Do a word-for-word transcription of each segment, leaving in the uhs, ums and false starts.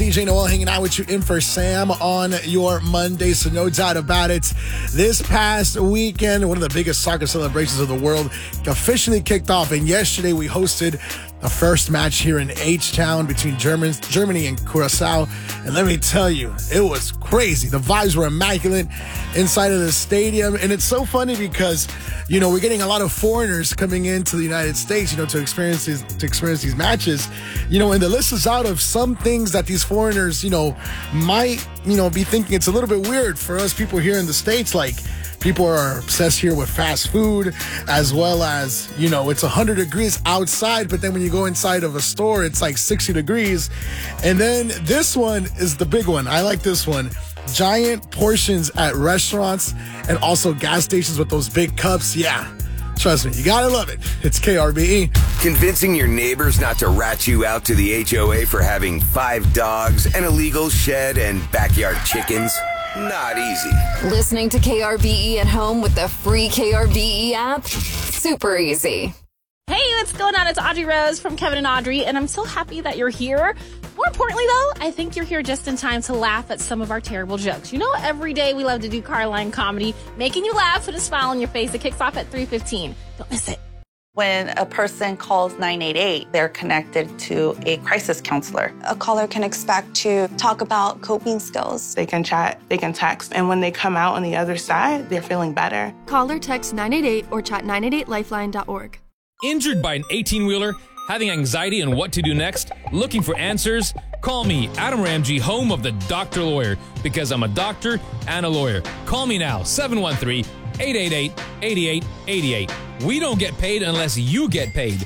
D J Noel hanging out with you in for Sam on your Monday, so no doubt about it. This past weekend, one of the biggest soccer celebrations of the world officially kicked off, and yesterday we hosted the first match here in H-Town between German, Germany and Curacao. And let me tell you, it was crazy. The vibes were immaculate inside of the stadium. And it's so funny because, you know, we're getting a lot of foreigners coming into the United States, you know, to experience these, to experience these matches. You know, and the list is out of some things that these foreigners, you know, might, you know, be thinking it's a little bit weird for us people here in the States. Like, people are obsessed here with fast food, as well as, you know, it's one hundred degrees outside, but then when you go inside of a store, it's like sixty degrees. And then this one is the big one. I like this one. Giant portions at restaurants and also gas stations with those big cups. Yeah, trust me, you gotta love it. It's K R B E. Convincing your neighbors not to rat you out to the H O A for having five dogs, an illegal shed, and backyard chickens? Not easy. Listening to K R B E at home with the free K R B E app? Super easy. Hey, what's going on? It's Audrey Rose from Kevin and Audrey, and I'm so happy that you're here. More importantly, though, I think you're here just in time to laugh at some of our terrible jokes. You know, every day we love to do Carline comedy, making you laugh with a smile on your face. It kicks off at three fifteen. Don't miss it. When a person calls nine eight eight, they're connected to a crisis counselor. A caller can expect to talk about coping skills. They can chat, they can text, and when they come out on the other side, they're feeling better. Call or text nine eight eight or chat nine eight eight lifeline dot org. Injured by an eighteen-wheeler? Having anxiety on what to do next? Looking for answers? Call me, Adam Ramsey, home of the Doctor Lawyer, because I'm a doctor and a lawyer. Call me now, seven one three, eight eight eight, eight eight eight eight. We don't get paid unless you get paid.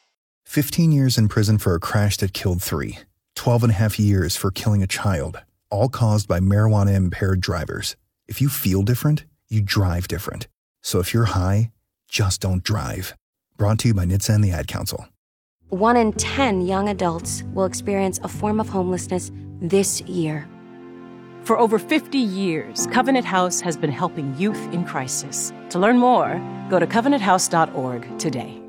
fifteen years in prison for a crash that killed three. twelve and a half years for killing a child, all caused by marijuana-impaired drivers. If you feel different, you drive different. So if you're high, just don't drive. Brought to you by N H T S A and the Ad Council. One in ten young adults will experience a form of homelessness this year. For over fifty years, Covenant House has been helping youth in crisis. To learn more, go to covenant house dot org today.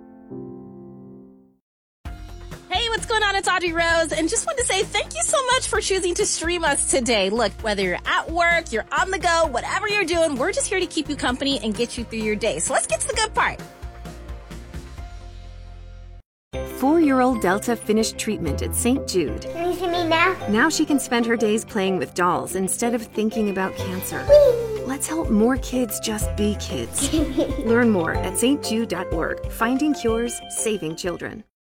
Hey, what's going on? It's Audrey Rose, and just wanted to say thank you so much for choosing to stream us today. Look, whether you're at work, you're on the go, whatever you're doing, we're just here to keep you company and get you through your day. So let's get to the good part. Four-year-old Delta finished treatment at Saint Jude. Can you see me now? Now she can spend her days playing with dolls instead of thinking about cancer. Whee! Let's help more kids just be kids. Learn more at st jude dot org. Finding cures, saving children.